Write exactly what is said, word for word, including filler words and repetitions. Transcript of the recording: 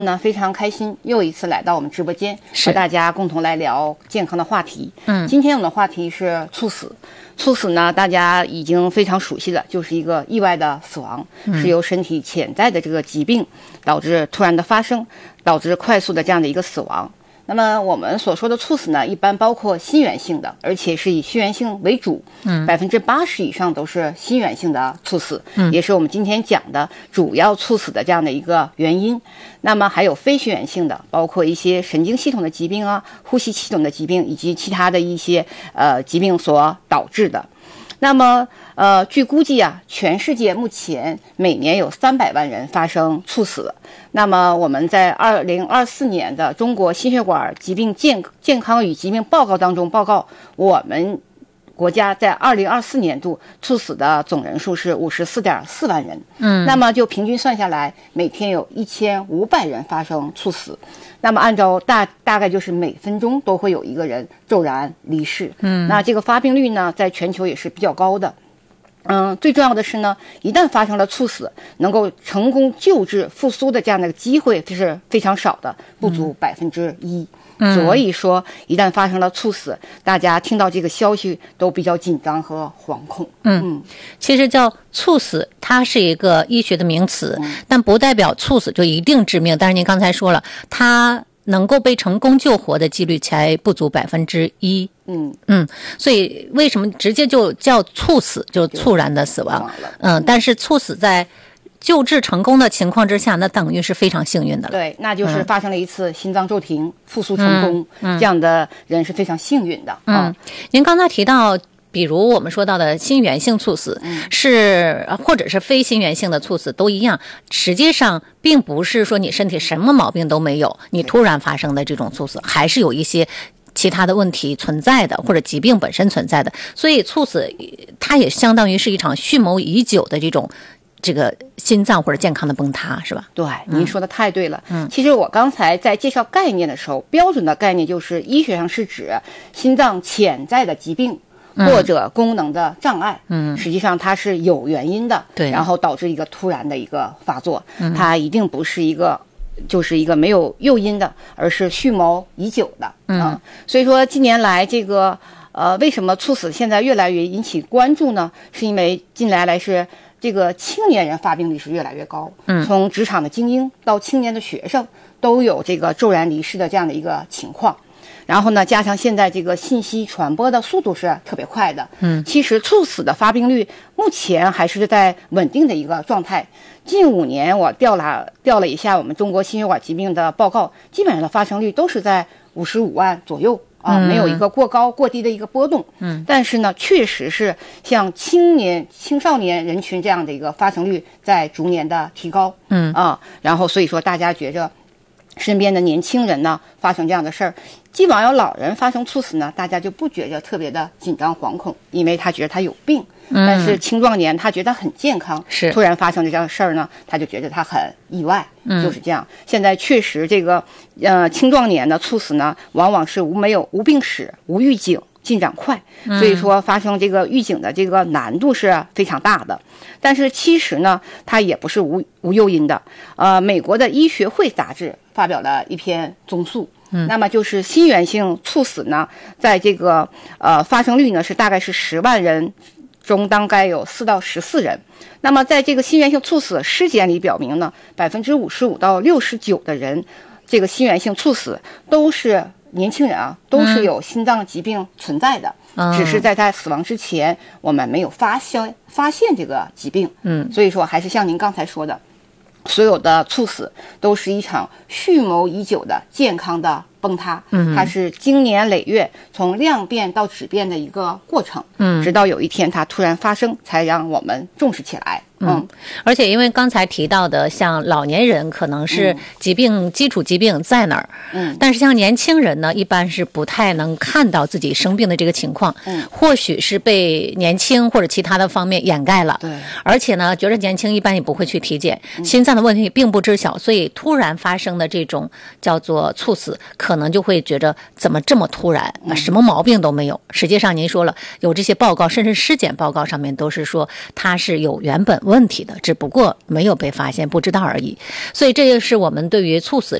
呢非常开心，又一次来到我们直播间，和大家共同来聊健康的话题。嗯，今天我们的话题是猝死。猝死呢，大家已经非常熟悉了，就是一个意外的死亡，嗯、是由身体潜在的这个疾病导致突然的发生，导致快速的这样的一个死亡。那么我们所说的猝死呢，一般包括心源性的，而且是以心源性为主，嗯，百分之八十以上都是心源性的猝死，嗯，也是我们今天讲的主要猝死的这样的一个原因。那么还有非心源性的，包括一些神经系统的疾病啊、呼吸系统的疾病以及其他的一些呃疾病所导致的。那么，呃，据估计啊，全世界目前每年有三百万人发生猝死。那么，我们在二零二四年的中国心血管疾病健健康与疾病报告当中报告，我们国家在二零二四年度猝死的总人数是五十四点四万人。嗯，那么就平均算下来，每天有一千五百人发生猝死。那么按照大大概就是每分钟都会有一个人骤然离世。嗯，那这个发病率呢，在全球也是比较高的。嗯，最重要的是呢，一旦发生了猝死，能够成功救治复苏的这样的机会是非常少的，不足百分之一。所以说，一旦发生了猝死，大家听到这个消息都比较紧张和惶恐。 嗯，嗯其实叫猝死，它是一个医学的名词，嗯、但不代表猝死就一定致命。但是您刚才说了，它能够被成功救活的几率才不足百分之一。嗯嗯，所以为什么直接就叫猝死，就猝然的死亡？嗯，但是猝死在救治成功的情况之下，那等于是非常幸运的了。 对，那就是发生了一次心脏骤停，嗯、复苏成功，嗯、这样的人是非常幸运的。 嗯，嗯您刚才提到，比如我们说到的心源性猝死，嗯、是或者是非心源性的猝死都一样，实际上并不是说你身体什么毛病都没有，你突然发生的这种猝死，还是有一些其他的问题存在的，或者疾病本身存在的。所以猝死它也相当于是一场蓄谋已久的这种这个心脏或者健康的崩塌，是吧？ 对，您说的太对了。嗯，其实我刚才在介绍概念的时候，标准的概念就是医学上是指心脏潜在的疾病或者功能的障碍。嗯，实际上它是有原因的，对，然后导致一个突然的一个发作，嗯、它一定不是一个就是一个没有诱因的，而是蓄谋已久的。嗯，啊、所以说近年来这个呃，为什么猝死现在越来越引起关注呢？是因为近来来是这个青年人发病率是越来越高，嗯，从职场的精英到青年的学生都有这个骤然离世的这样的一个情况。然后呢，加上现在这个信息传播的速度是特别快的，嗯，其实猝死的发病率目前还是在稳定的一个状态。近五年我调了调了一下我们中国心血管疾病的报告，基本上的发生率都是在五十五万左右。啊，没有一个过高过低的一个波动，嗯，但是呢，确实是像青年、青少年人群这样的一个发生率在逐年的提高，嗯啊，然后所以说大家觉着身边的年轻人呢发生这样的事儿，既往有老人发生猝死呢，大家就不觉着特别的紧张惶恐，因为他觉得他有病。嗯、但是青壮年他觉得很健康，是突然发生这样的事儿呢，他就觉得他很意外，嗯、就是这样。现在确实这个呃青壮年的猝死呢，往往是无没有无病史、无预警、进展快，所以说发生这个预警的这个难度是非常大的。但是其实呢，它也不是无无诱因的。呃，美国的医学会杂志发表了一篇综述。嗯，那么就是心源性猝死呢，在这个呃发生率呢是大概是十万人中大概有四到十四人。那么在这个心源性猝死尸检里表明呢，百分之五十五到六十九的人，这个心源性猝死都是年轻人啊，都是有心脏疾病存在的，嗯、只是在他死亡之前，我们没有发现发现这个疾病。嗯，所以说还是像您刚才说的，所有的猝死都是一场蓄谋已久的健康的崩塌，嗯，它是经年累月从量变到质变的一个过程，嗯，直到有一天它突然发生，才让我们重视起来。 嗯，而且因为刚才提到的，像老年人可能是疾病、嗯、基础疾病在哪儿，嗯，但是像年轻人呢，一般是不太能看到自己生病的这个情况，嗯，或许是被年轻或者其他的方面掩盖了，对，而且呢，觉得年轻一般也不会去体检，嗯、心脏的问题并不知晓，所以突然发生的这种叫做猝死，可可能就会觉得怎么这么突然啊，什么毛病都没有。实际上您说了，有这些报告，甚至尸检报告上面都是说它是有原本问题的，只不过没有被发现，不知道而已。所以这也是我们对于猝死